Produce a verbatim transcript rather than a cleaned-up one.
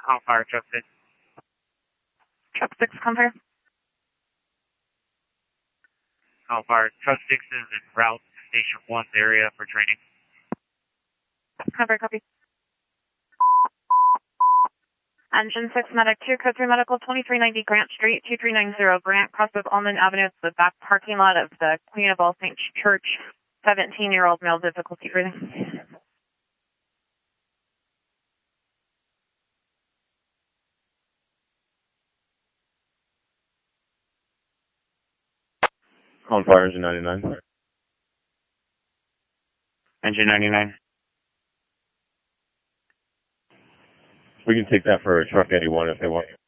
How far, truck six? Truck six, Convair. How far? Truck six is en route to Station one's area for training. Convair, copy. Engine six, Medic two, Code three Medical, twenty-three ninety Grant Street, two three nine zero Grant, cross with Almond Avenue, to the back parking lot of the Queen of All Saints Church, seventeen-year-old male, difficulty breathing. On fire, engine ninety-nine. Engine ninety-nine. We can take that for truck eighty-one if they want.